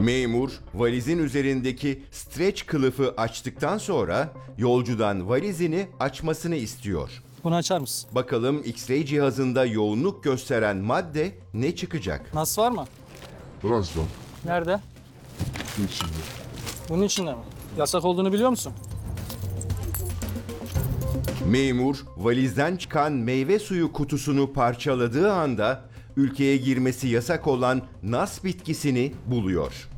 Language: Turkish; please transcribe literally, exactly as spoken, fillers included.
Memur valizin üzerindeki streç kılıfı açtıktan sonra yolcudan valizini açmasını istiyor. Bunu açar mısın? Bakalım X-ray cihazında yoğunluk gösteren madde ne çıkacak? Nas var mı? Biraz var. Nerede? Bunun içinde. Bunun içinde mi? Yasak olduğunu biliyor musun? Memur valizden çıkan meyve suyu kutusunu parçaladığı anda ülkeye girmesi yasak olan nas bitkisini buluyor.